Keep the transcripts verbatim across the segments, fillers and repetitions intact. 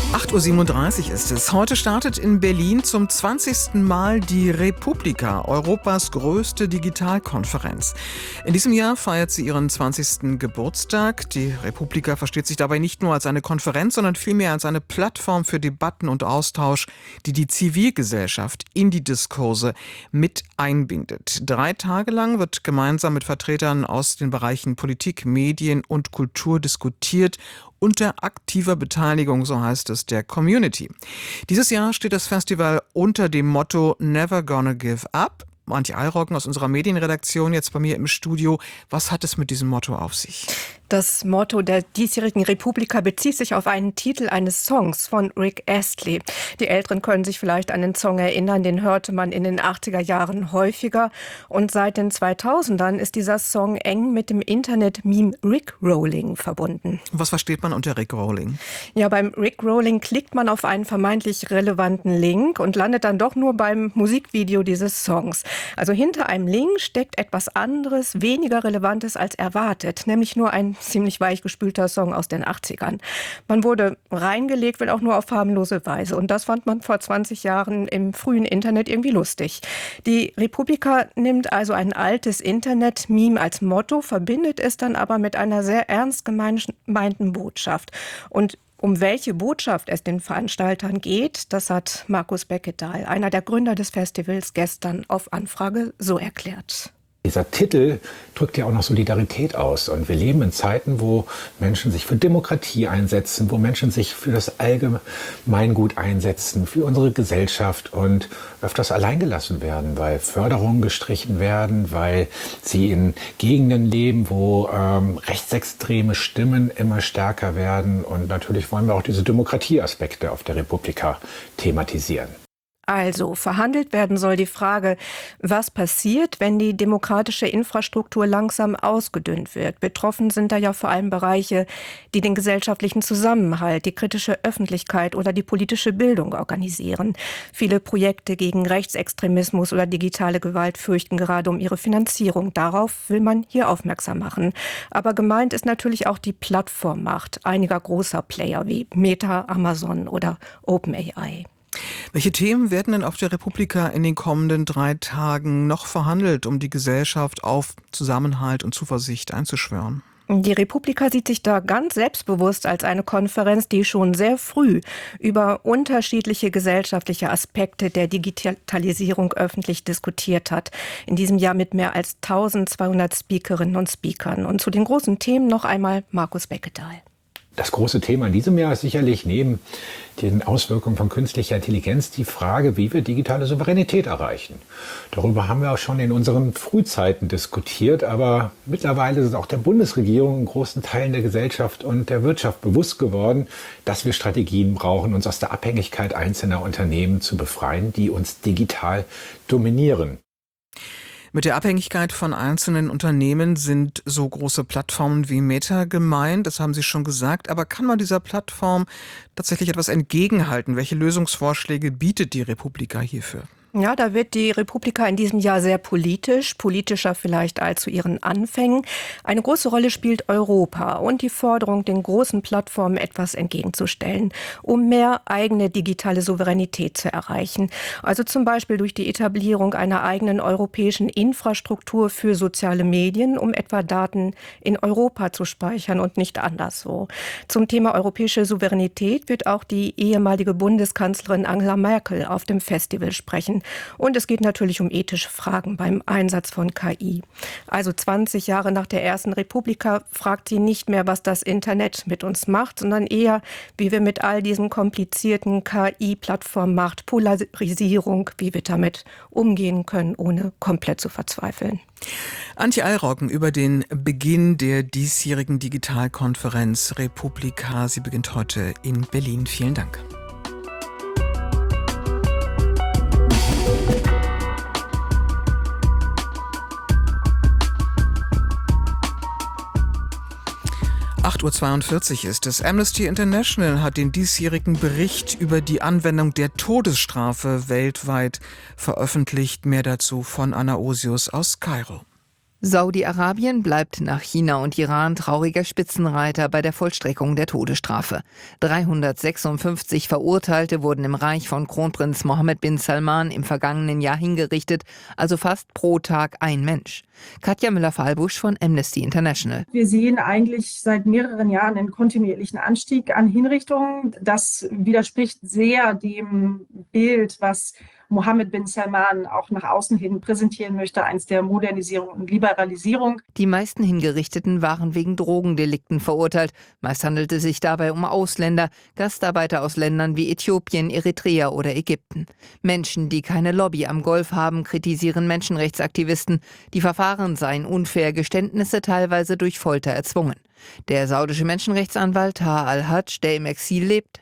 acht Uhr siebenunddreißig ist es. Heute startet in Berlin zum zwanzigsten Mal die Republika, Europas größte Digitalkonferenz. In diesem Jahr feiert sie ihren zwanzigsten Geburtstag. Die Republika versteht sich dabei nicht nur als eine Konferenz, sondern vielmehr als eine Plattform für Debatten und Austausch, die die Zivilgesellschaft in die Diskurse mit einbindet. Drei Tage lang wird gemeinsam mit Vertretern aus den Bereichen Politik, Medien und Kultur diskutiert, unter aktiver Beteiligung, so heißt es, der Community. Dieses Jahr steht das Festival unter dem Motto Never Gonna Give Up. Antje Eilroggen aus unserer Medienredaktion jetzt bei mir im Studio. Was hat es mit diesem Motto auf sich? Das Motto der diesjährigen Republika bezieht sich auf einen Titel eines Songs von Rick Astley. Die Älteren können sich vielleicht an den Song erinnern, den hörte man in den achtziger Jahren häufiger. Und seit den zweitausendern ist dieser Song eng mit dem Internet-Meme Rickrolling verbunden. Was versteht man unter Rickrolling? Ja, beim Rickrolling klickt man auf einen vermeintlich relevanten Link und landet dann doch nur beim Musikvideo dieses Songs. Also hinter einem Link steckt etwas anderes, weniger Relevantes als erwartet, nämlich nur ein ziemlich weichgespülter Song aus den achtzigern. Man wurde reingelegt, wenn auch nur auf harmlose Weise. Und das fand man vor zwanzig Jahren im frühen Internet irgendwie lustig. Die Republika nimmt also ein altes Internet-Meme als Motto, verbindet es dann aber mit einer sehr ernst gemeinten Botschaft. Und um welche Botschaft es den Veranstaltern geht, das hat Markus Beckedahl, einer der Gründer des Festivals, gestern auf Anfrage so erklärt. Dieser Titel drückt ja auch noch Solidarität aus. Und wir leben in Zeiten, wo Menschen sich für Demokratie einsetzen, wo Menschen sich für das Allgemeingut einsetzen, für unsere Gesellschaft und öfters alleingelassen werden, weil Förderungen gestrichen werden, weil sie in Gegenden leben, wo ähm, rechtsextreme Stimmen immer stärker werden. Und natürlich wollen wir auch diese Demokratieaspekte auf der Republika thematisieren. Also, verhandelt werden soll die Frage, was passiert, wenn die demokratische Infrastruktur langsam ausgedünnt wird. Betroffen sind da ja vor allem Bereiche, die den gesellschaftlichen Zusammenhalt, die kritische Öffentlichkeit oder die politische Bildung organisieren. Viele Projekte gegen Rechtsextremismus oder digitale Gewalt fürchten gerade um ihre Finanzierung. Darauf will man hier aufmerksam machen. Aber gemeint ist natürlich auch die Plattformmacht einiger großer Player wie Meta, Amazon oder OpenAI. Welche Themen werden denn auf der Republika in den kommenden drei Tagen noch verhandelt, um die Gesellschaft auf Zusammenhalt und Zuversicht einzuschwören? Die Republika sieht sich da ganz selbstbewusst als eine Konferenz, die schon sehr früh über unterschiedliche gesellschaftliche Aspekte der Digitalisierung öffentlich diskutiert hat. In diesem Jahr mit mehr als eintausendzweihundert Speakerinnen und Speakern. Und zu den großen Themen noch einmal Markus Beckedahl. Das große Thema in diesem Jahr ist sicherlich neben den Auswirkungen von künstlicher Intelligenz die Frage, wie wir digitale Souveränität erreichen. Darüber haben wir auch schon in unseren Frühzeiten diskutiert, aber mittlerweile ist auch der Bundesregierung in großen Teilen der Gesellschaft und der Wirtschaft bewusst geworden, dass wir Strategien brauchen, uns aus der Abhängigkeit einzelner Unternehmen zu befreien, die uns digital dominieren. Mit der Abhängigkeit von einzelnen Unternehmen sind so große Plattformen wie Meta gemeint, das haben Sie schon gesagt. Aber kann man dieser Plattform tatsächlich etwas entgegenhalten? Welche Lösungsvorschläge bietet die Republika hierfür? Ja, da wird die Republika in diesem Jahr sehr politisch, politischer vielleicht als zu ihren Anfängen. Eine große Rolle spielt Europa und die Forderung, den großen Plattformen etwas entgegenzustellen, um mehr eigene digitale Souveränität zu erreichen. Also zum Beispiel durch die Etablierung einer eigenen europäischen Infrastruktur für soziale Medien, um etwa Daten in Europa zu speichern und nicht anderswo. Zum Thema europäische Souveränität wird auch die ehemalige Bundeskanzlerin Angela Merkel auf dem Festival sprechen. Und es geht natürlich um ethische Fragen beim Einsatz von K I. Also zwanzig Jahre nach der ersten Republika fragt sie nicht mehr, was das Internet mit uns macht, sondern eher, wie wir mit all diesen komplizierten K I-Plattformen macht, Polarisierung, wie wir damit umgehen können, ohne komplett zu verzweifeln. Antje Eilroggen über den Beginn der diesjährigen Digitalkonferenz Republika. Sie beginnt heute in Berlin. Vielen Dank. acht Uhr zweiundvierzig ist es. Amnesty International hat den diesjährigen Bericht über die Anwendung der Todesstrafe weltweit veröffentlicht. Mehr dazu von Anna Osius aus Kairo. Saudi-Arabien bleibt nach China und Iran trauriger Spitzenreiter bei der Vollstreckung der Todesstrafe. dreihundertsechsundfünfzig Verurteilte wurden im Reich von Kronprinz Mohammed bin Salman im vergangenen Jahr hingerichtet, also fast pro Tag ein Mensch. Katja Müller-Fahlbusch von Amnesty International. Wir sehen eigentlich seit mehreren Jahren einen kontinuierlichen Anstieg an Hinrichtungen. Das widerspricht sehr dem Bild, was Mohammed bin Salman auch nach außen hin präsentieren möchte, eins der Modernisierung und Liberalisierung. Die meisten Hingerichteten waren wegen Drogendelikten verurteilt. Meist handelte es sich dabei um Ausländer, Gastarbeiter aus Ländern wie Äthiopien, Eritrea oder Ägypten. Menschen, die keine Lobby am Golf haben, kritisieren Menschenrechtsaktivisten. Die Verfahren seien unfair, Geständnisse teilweise durch Folter erzwungen. Der saudische Menschenrechtsanwalt Taha al-Hajj, der im Exil lebt,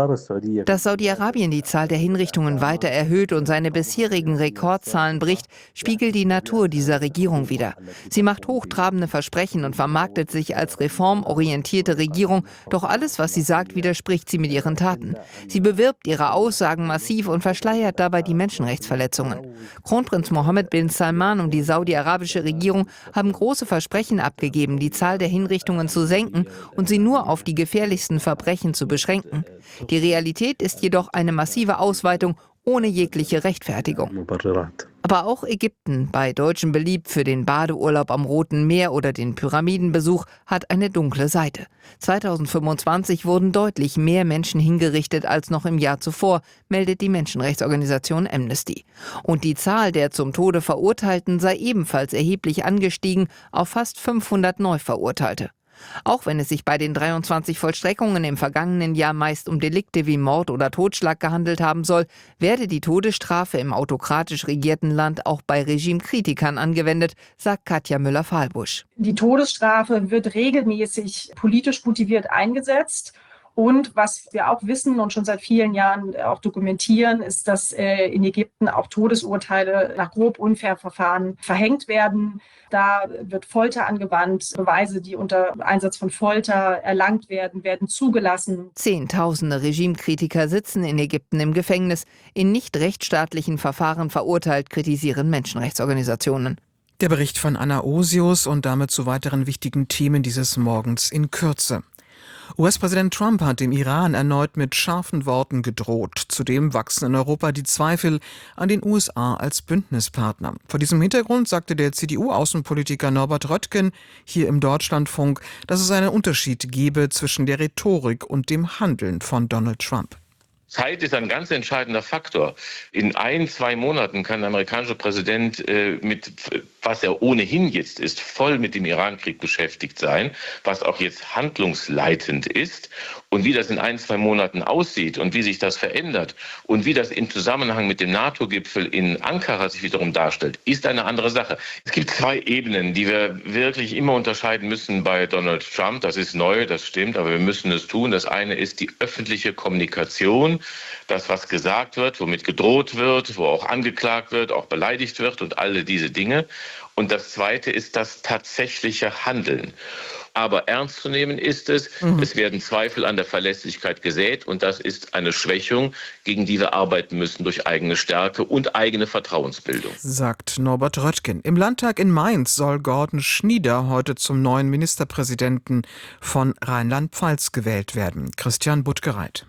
dass Saudi-Arabien die Zahl der Hinrichtungen weiter erhöht und seine bisherigen Rekordzahlen bricht, spiegelt die Natur dieser Regierung wider. Sie macht hochtrabende Versprechen und vermarktet sich als reformorientierte Regierung, doch alles, was sie sagt, widerspricht sie mit ihren Taten. Sie bewirbt ihre Aussagen massiv und verschleiert dabei die Menschenrechtsverletzungen. Kronprinz Mohammed bin Salman und die saudi-arabische Regierung haben große Versprechen abgegeben, die Zahl der Hinrichtungen zu senken und sie nur auf die gefährlichsten Verbrechen zu beschränken. Die Realität ist jedoch eine massive Ausweitung ohne jegliche Rechtfertigung. Aber auch Ägypten, bei Deutschen beliebt für den Badeurlaub am Roten Meer oder den Pyramidenbesuch, hat eine dunkle Seite. zweitausendfünfundzwanzig wurden deutlich mehr Menschen hingerichtet als noch im Jahr zuvor, meldet die Menschenrechtsorganisation Amnesty. Und die Zahl der zum Tode Verurteilten sei ebenfalls erheblich angestiegen auf fast fünfhundert Neuverurteilte. Auch wenn es sich bei den dreiundzwanzig Vollstreckungen im vergangenen Jahr meist um Delikte wie Mord oder Totschlag gehandelt haben soll, werde die Todesstrafe im autokratisch regierten Land auch bei Regimekritikern angewendet, sagt Katja Müller-Fahlbusch. Die Todesstrafe wird regelmäßig politisch motiviert eingesetzt. Und was wir auch wissen und schon seit vielen Jahren auch dokumentieren, ist, dass äh, in Ägypten auch Todesurteile nach grob unfair Verfahren verhängt werden. Da wird Folter angewandt. Beweise, die unter Einsatz von Folter erlangt werden, werden zugelassen. Zehntausende Regimekritiker sitzen in Ägypten im Gefängnis. In nicht rechtsstaatlichen Verfahren verurteilt, kritisieren Menschenrechtsorganisationen. Der Bericht von Anna Osius und damit zu weiteren wichtigen Themen dieses Morgens in Kürze. U S-Präsident Trump hat dem Iran erneut mit scharfen Worten gedroht. Zudem wachsen in Europa die Zweifel an den U S A als Bündnispartner. Vor diesem Hintergrund sagte der C D U-Außenpolitiker Norbert Röttgen hier im Deutschlandfunk, dass es einen Unterschied gebe zwischen der Rhetorik und dem Handeln von Donald Trump. Zeit ist ein ganz entscheidender Faktor. In ein, zwei Monaten kann der amerikanische Präsident äh, mit, was er ohnehin jetzt ist, voll mit dem Irankrieg beschäftigt sein, was auch jetzt handlungsleitend ist. Und wie das in ein, zwei Monaten aussieht und wie sich das verändert und wie das im Zusammenhang mit dem NATO-Gipfel in Ankara sich wiederum darstellt, ist eine andere Sache. Es gibt zwei Ebenen, die wir wirklich immer unterscheiden müssen bei Donald Trump. Das ist neu, das stimmt, aber wir müssen es tun. Das eine ist die öffentliche Kommunikation, das, was gesagt wird, womit gedroht wird, wo auch angeklagt wird, auch beleidigt wird und alle diese Dinge. Und das zweite ist das tatsächliche Handeln. Aber ernst zu nehmen ist es, mhm. es werden Zweifel an der Verlässlichkeit gesät und das ist eine Schwächung, gegen die wir arbeiten müssen durch eigene Stärke und eigene Vertrauensbildung. Sagt Norbert Röttgen. Im Landtag in Mainz soll Gordon Schnieder heute zum neuen Ministerpräsidenten von Rheinland-Pfalz gewählt werden. Christian Buttgereit.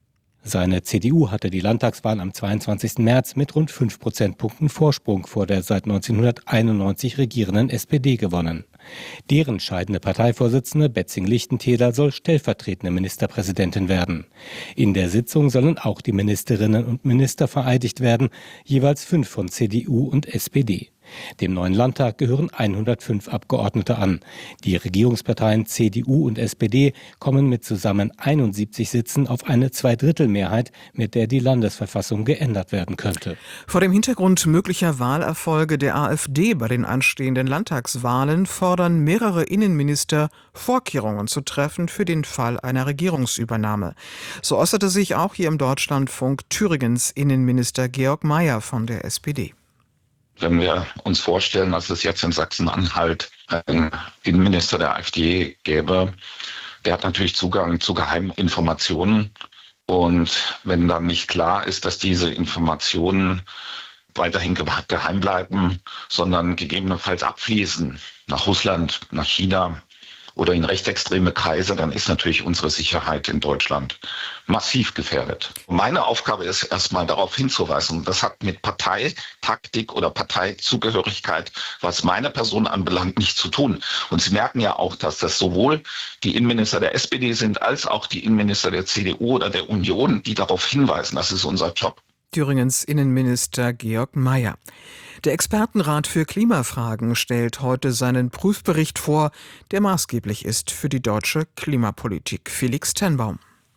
Seine C D U hatte die Landtagswahl am zweiundzwanzigsten März mit rund fünf Prozentpunkten Vorsprung vor der seit neunzehnhunderteinundneunzig regierenden S P D gewonnen. Deren scheidende Parteivorsitzende Betzing-Lichtentäler soll stellvertretende Ministerpräsidentin werden. In der Sitzung sollen auch die Ministerinnen und Minister vereidigt werden, jeweils fünf von C D U und S P D. Dem neuen Landtag gehören hundertfünf Abgeordnete an. Die Regierungsparteien C D U und S P D kommen mit zusammen einundsiebzig Sitzen auf eine Zweidrittelmehrheit, mit der die Landesverfassung geändert werden könnte. Vor dem Hintergrund möglicher Wahlerfolge der AfD bei den anstehenden Landtagswahlen fordern mehrere Innenminister, Vorkehrungen zu treffen für den Fall einer Regierungsübernahme. So äußerte sich auch hier im Deutschlandfunk Thüringens Innenminister Georg Mayer von der S P D. Wenn wir uns vorstellen, dass es jetzt in Sachsen-Anhalt einen Innenminister der AfD gäbe, der hat natürlich Zugang zu geheimen Informationen. Und wenn dann nicht klar ist, dass diese Informationen weiterhin geheim bleiben, sondern gegebenenfalls abfließen nach Russland, nach China oder in rechtsextreme Kreise, dann ist natürlich unsere Sicherheit in Deutschland massiv gefährdet. Meine Aufgabe ist erstmal darauf hinzuweisen, das hat mit Parteitaktik oder Parteizugehörigkeit, was meine Person anbelangt, nichts zu tun. Und Sie merken ja auch, dass das sowohl die Innenminister der S P D sind, als auch die Innenminister der C D U oder der Union, die darauf hinweisen. Das ist unser Job. Thüringens Innenminister Georg Mayer. Der Expertenrat für Klimafragen stellt heute seinen Prüfbericht vor, der maßgeblich ist für die deutsche Klimapolitik. Felix Tenbaum.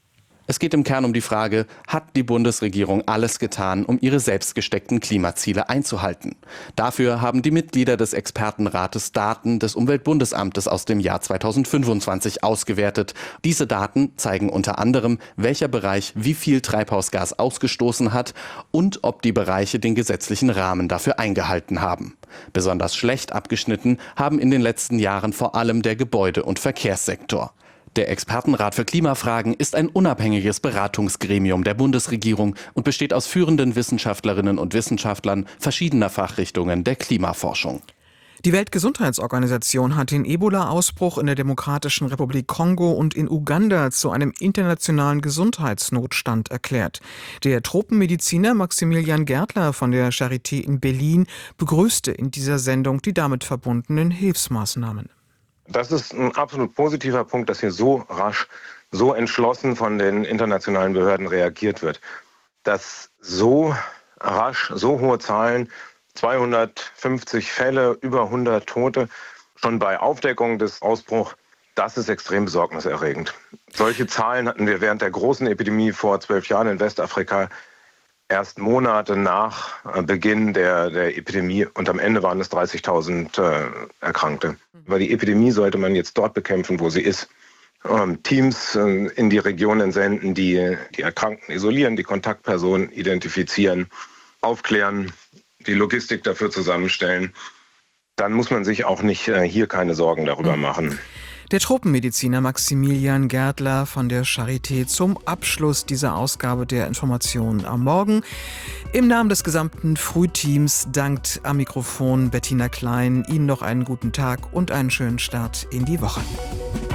Es geht im Kern um die Frage, hat die Bundesregierung alles getan, um ihre selbst gesteckten Klimaziele einzuhalten? Dafür haben die Mitglieder des Expertenrates Daten des Umweltbundesamtes aus dem Jahr zweitausendfünfundzwanzig ausgewertet. Diese Daten zeigen unter anderem, welcher Bereich wie viel Treibhausgas ausgestoßen hat und ob die Bereiche den gesetzlichen Rahmen dafür eingehalten haben. Besonders schlecht abgeschnitten haben in den letzten Jahren vor allem der Gebäude- und Verkehrssektor. Der Expertenrat für Klimafragen ist ein unabhängiges Beratungsgremium der Bundesregierung und besteht aus führenden Wissenschaftlerinnen und Wissenschaftlern verschiedener Fachrichtungen der Klimaforschung. Die Weltgesundheitsorganisation hat den Ebola-Ausbruch in der Demokratischen Republik Kongo und in Uganda zu einem internationalen Gesundheitsnotstand erklärt. Der Tropenmediziner Maximilian Gärtler von der Charité in Berlin begrüßte in dieser Sendung die damit verbundenen Hilfsmaßnahmen. Das ist ein absolut positiver Punkt, dass hier so rasch, so entschlossen von den internationalen Behörden reagiert wird. Dass so rasch, so hohe Zahlen, zweihundertfünfzig Fälle, über hundert Tote, schon bei Aufdeckung des Ausbruchs, das ist extrem besorgniserregend. Solche Zahlen hatten wir während der großen Epidemie vor zwölf Jahren in Westafrika erst Monate nach Beginn der, der Epidemie und am Ende waren es dreißigtausend äh, Erkrankte. Weil die Epidemie sollte man jetzt dort bekämpfen, wo sie ist. Ähm, Teams äh, in die Regionen senden, die die Erkrankten isolieren, die Kontaktpersonen identifizieren, aufklären, die Logistik dafür zusammenstellen. Dann muss man sich auch nicht äh, hier keine Sorgen darüber machen. Der Tropenmediziner Maximilian Gärtler von der Charité zum Abschluss dieser Ausgabe der Informationen am Morgen. Im Namen des gesamten Frühteams dankt am Mikrofon Bettina Klein. Ihnen noch einen guten Tag und einen schönen Start in die Woche.